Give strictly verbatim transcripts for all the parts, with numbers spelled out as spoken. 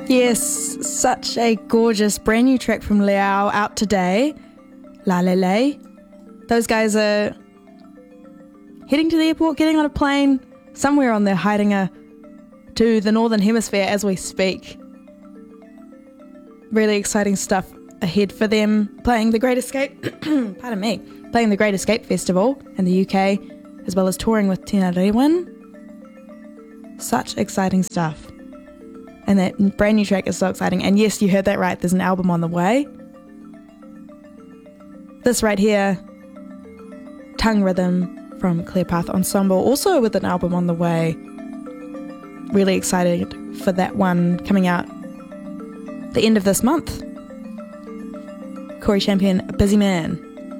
Yes, such a gorgeous brand new track from Liao out today, La Lele. Those guys are heading to the airport, getting on a plane, somewhere on their hiding to the Northern Hemisphere as we speak. Really exciting stuff ahead for them, playing the Great Escape, pardon me, playing the Great Escape Festival in the U K, as well as touring with Tina Rewan. Such exciting stuff. And that brand new track is so exciting. And yes, you heard that right, there's an album on the way. This right here, Tongue Rhythm from Clear Path Ensemble, also with an album on the way. Really excited for that one coming out the end of this month. Corey Champion, Busy Man.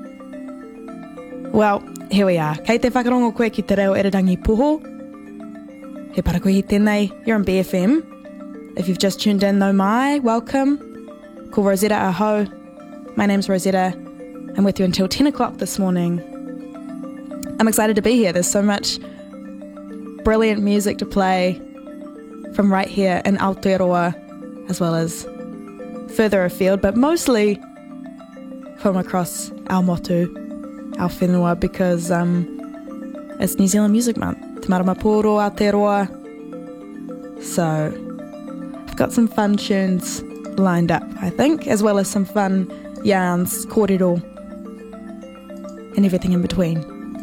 Well, here we are. Kei te whakarongo koe ki te reo Irirangi Poho. He parakohi tēnei, you're on B F M. If you've just tuned in, no mai, welcome. Ko Rosetta aho. My name's Rosetta. I'm with you until ten o'clock this morning. I'm excited to be here. There's so much brilliant music to play from right here in Aotearoa, as well as further afield, but mostly from across our motu, our whenua, because um, it's New Zealand Music Month. Te marama pōro Aotearoa. So I've got some fun tunes lined up, I think, as well as some fun yarns, kōrero, and everything in between.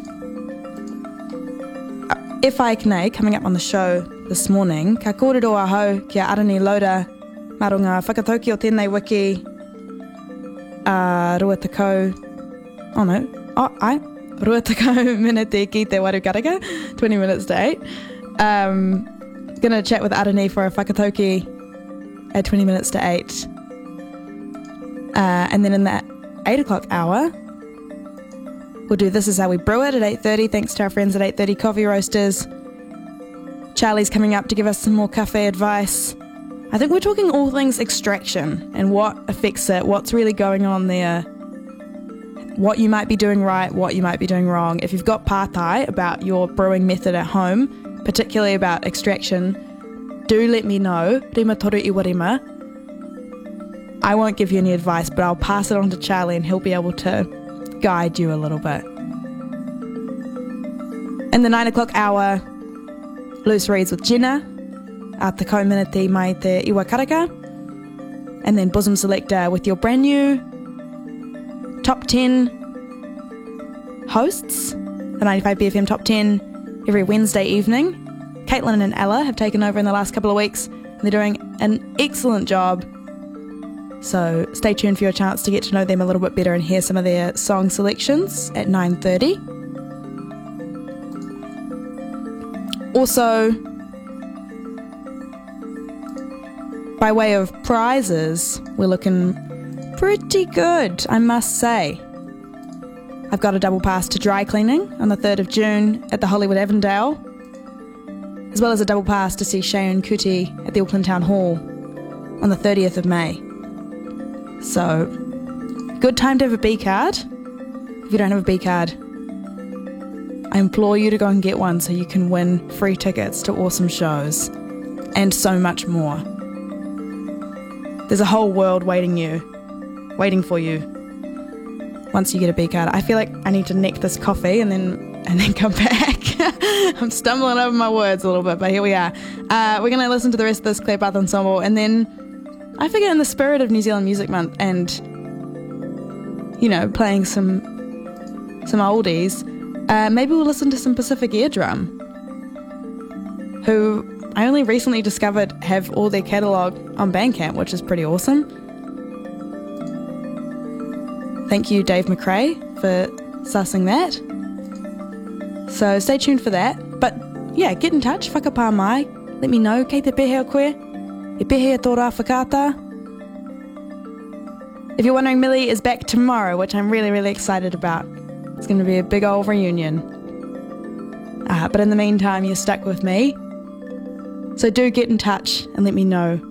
If I Knei, coming up on the show this morning, ka kōrero aho kia Arani Loda, marunga whakatauki o tēnei wiki, uh, rua takau, oh no, oh, ai, rua takau minute ki te waru karaka, twenty minutes to eight. Um, gonna chat with Arani for a whakatauki at twenty minutes to eight. Uh, and then in that eight o'clock hour, we'll do This Is How We Brew It at eight thirty, thanks to our friends at eight thirty Coffee Roasters. Charlie's coming up to give us some more cafe advice. I think we're talking all things extraction and what affects it, what's really going on there, what you might be doing right, what you might be doing wrong. If you've got pātai about your brewing method at home, particularly about extraction, do let me know. Rima toru iwa rima. I won't give you any advice, but I'll pass it on to Charlie and he'll be able to guide you a little bit. In the nine o'clock hour, Loose Reads with Jenna, a te kauminati mai te iwa karaka, and then Bosom Selector with your brand new top ten hosts, the ninety-five B F M top ten every Wednesday evening. Caitlin and Ella have taken over in the last couple of weeks, and they're doing an excellent job. So stay tuned for your chance to get to know them a little bit better and hear some of their song selections at nine thirty. Also, by way of prizes, we're looking pretty good, I must say. I've got a double pass to dry cleaning on the third of June at the Hollywood Avondale, as well as a double pass to see Shaun Kuti at the Auckland Town Hall on the thirtieth of May. So, good time to have a B card. If you don't have a B card, I implore you to go and get one so you can win free tickets to awesome shows and so much more. There's a whole world waiting you, waiting for you once you get a B card. I feel like I need to neck this coffee and then and then come back. I'm stumbling over my words a little bit, but here we are. Uh, we're going to listen to the rest of this Clear Path Ensemble, and then I figure in the spirit of New Zealand Music Month and, you know, playing some some oldies, uh, maybe we'll listen to some Pacific Eardrum, who I only recently discovered have all their catalogue on Bandcamp, which is pretty awesome. Thank you, Dave McRae, for sussing that. So stay tuned for that. But yeah, get in touch, whakapā mai. Let me know, kei te pehe o koe, e pehe e tō rā whakaata. If you're wondering, Millie is back tomorrow, which I'm really, really excited about. It's going to be a big old reunion. Uh, but in the meantime, you're stuck with me. So do get in touch and let me know